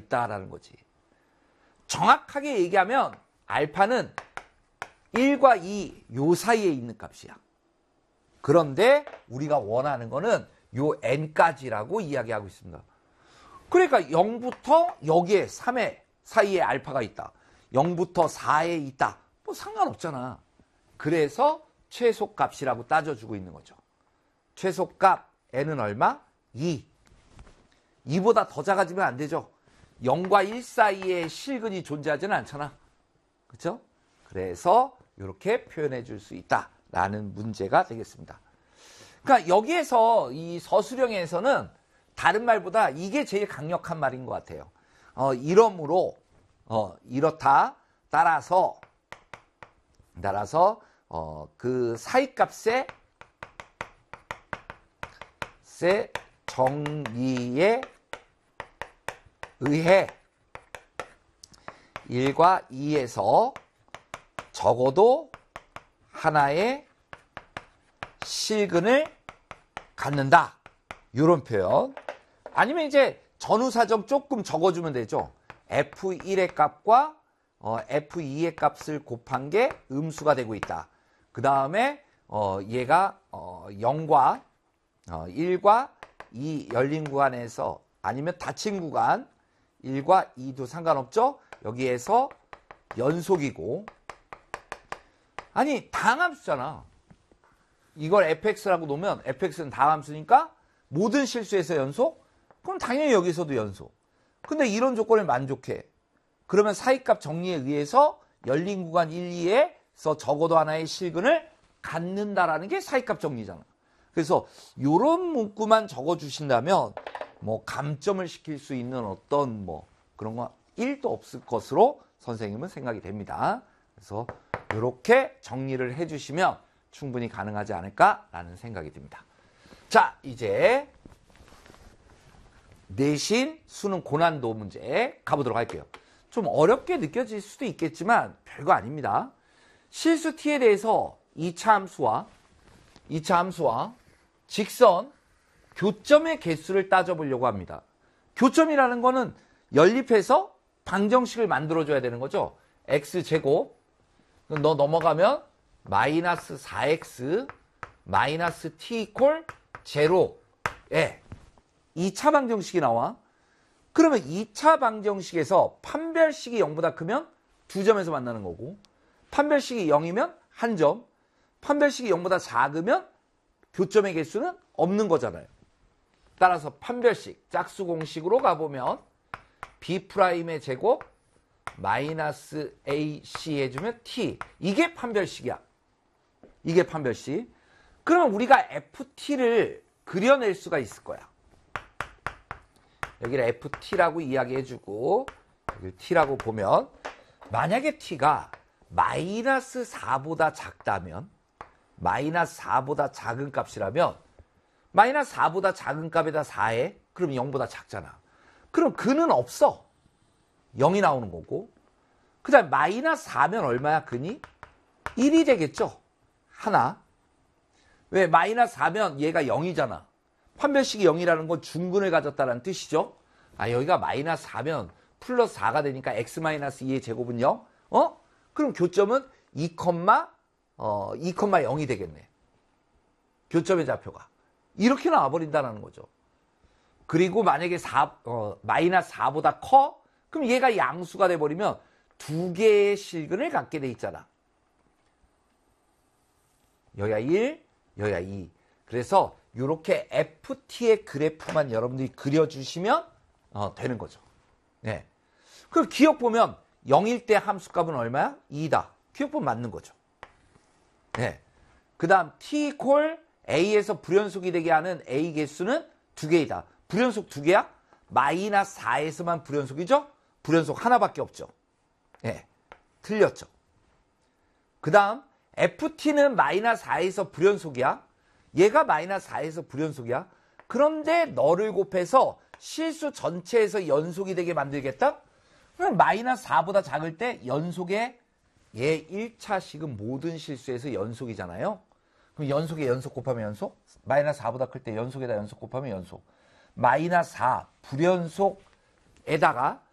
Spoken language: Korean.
있다라는 거지. 정확하게 얘기하면 알파는 1과 2 요 사이에 있는 값이야. 그런데 우리가 원하는 거는 요 n까지라고 이야기하고 있습니다. 그러니까 0부터 여기에 3의 사이에 알파가 있다. 0부터 4에 있다. 뭐 상관없잖아. 그래서 최소값이라고 따져주고 있는 거죠. 최소값 n은 얼마? 2. 2보다 더 작아지면 안 되죠. 0과 1 사이에 실근이 존재하지는 않잖아. 그렇죠? 그래서 이렇게 표현해 줄 수 있다라는 문제가 되겠습니다. 그러니까 여기에서 이 서술형에서는 다른 말보다 이게 제일 강력한 말인 것 같아요. 이러므로 이렇다. 따라서 그 사이값의 정의에 의해 1과 2에서 적어도 하나의 실근을 갖는다. 이런 표현. 아니면 이제 전후사정 조금 적어주면 되죠. F1의 값과 F2의 값을 곱한 게 음수가 되고 있다. 그 다음에 얘가 0과 1과 2 열린 구간에서 아니면 닫힌 구간 1과 2도 상관없죠. 여기에서 연속이고 아니 다항함수잖아. 이걸 fx라고 놓으면 fx는 다항함수니까 모든 실수에서 연속? 그럼 당연히 여기서도 연속. 근데 이런 조건을 만족해. 그러면 사이값 정리에 의해서 열린 구간 1, 2에서 적어도 하나의 실근을 갖는다라는 게 사이값 정리잖아. 그래서 이런 문구만 적어주신다면 뭐 감점을 시킬 수 있는 어떤 뭐 그런 거 1도 없을 것으로 선생님은 생각이 됩니다. 그래서 이렇게 정리를 해주시면 충분히 가능하지 않을까라는 생각이 듭니다. 자, 이제 내신 수능 고난도 문제 가보도록 할게요. 좀 어렵게 느껴질 수도 있겠지만 별거 아닙니다. 실수 t에 대해서 2차 함수와 직선 교점의 개수를 따져보려고 합니다. 교점이라는 거는 연립해서 방정식을 만들어줘야 되는 거죠. x제곱 너 넘어가면 마이너스 4x 마이너스 t 이퀄 제로에 2차 방정식이 나와. 그러면 2차 방정식에서 판별식이 0보다 크면 2점에서 만나는 거고 판별식이 0이면 1점, 판별식이 0보다 작으면 교점의 개수는 없는 거잖아요. 따라서 판별식 짝수 공식으로 가보면 b'의 제곱 마이너스 ac 해주면 t. 이게 판별식이야. 이게 판별식. 그러면 우리가 ft를 그려낼 수가 있을 거야. 여기를 ft라고 이야기해주고 여기를 t라고 보면 만약에 t가 마이너스 4보다 작다면 마이너스 4보다 작은 값이라면 마이너스 4보다 작은 값에다 4에 그럼 0보다 작잖아. 그럼 근은 없어. 0이 나오는 거고 그 다음에 마이너스 4면 얼마야 근이? 1이 되겠죠. 하나. 왜? 마이너스 4면 얘가 0이잖아. 판별식이 0이라는 건 중근을 가졌다는 뜻이죠. 아, 여기가 마이너스 4면 플러스 4가 되니까 x-2의 제곱은 0? 그럼 교점은 2,0이 되겠네. 교점의 좌표가. 이렇게 나와버린다는 거죠. 그리고 만약에 마이너스 4보다 커? 그럼 얘가 양수가 돼버리면 두 개의 실근을 갖게 돼 있잖아. 여기가 1, 여기가 2. 그래서 이렇게 ft의 그래프만 여러분들이 그려주시면 되는 거죠. 네. 그럼 기억 보면 0일 때 함수값은 얼마야? 2다. 기억 보면 맞는 거죠. 네. 그 다음 t 이퀄 a에서 불연속이 되게 하는 a 개수는 2개이다. 불연속 2개야? 마이너스 4에서만 불연속이죠? 불연속 하나밖에 없죠. 네. 틀렸죠. 그 다음 ft는 마이너스 4에서 불연속이야. 얘가 마이너스 4에서 불연속이야. 그런데 너를 곱해서 실수 전체에서 연속이 되게 만들겠다? 그럼 마이너스 4보다 작을 때 연속에 얘 1차식은 모든 실수에서 연속이잖아요. 그럼 연속에 연속 곱하면 연속? 마이너스 4보다 클 때 연속에다 연속 곱하면 연속. 마이너스 4 불연속에다가